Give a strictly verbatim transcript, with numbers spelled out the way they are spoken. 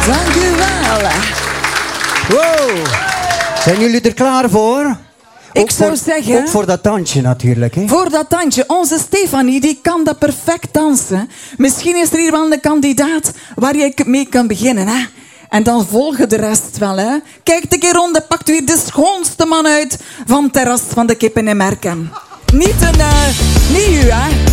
Dank u wel. Wow. Zijn jullie er klaar voor? Ik ook zou voor, zeggen... Ook voor dat tandje natuurlijk. Hè? Voor dat tandje. Onze Stefanie, die kan dat perfect dansen. Misschien is er hier wel een kandidaat waar je mee kan beginnen. Hè? En dan volgen de rest wel. Hè? Kijk een keer rond en pakt weer de schoonste man uit van het terras van de Kippen in Merkem. Niet, een, uh, niet u, hè.